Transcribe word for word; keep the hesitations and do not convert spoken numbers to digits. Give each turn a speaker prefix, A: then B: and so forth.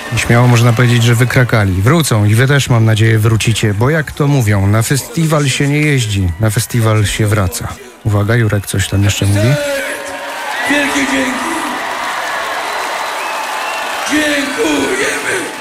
A: I śmiało można powiedzieć, że wykrakali. Wrócą i wy też, mam nadzieję, wrócicie, bo jak to mówią, na festiwal się nie jeździ, na festiwal się wraca. Uwaga, Jurek coś tam jeszcze mówi.
B: Wielkie dzięki. Dziękujemy.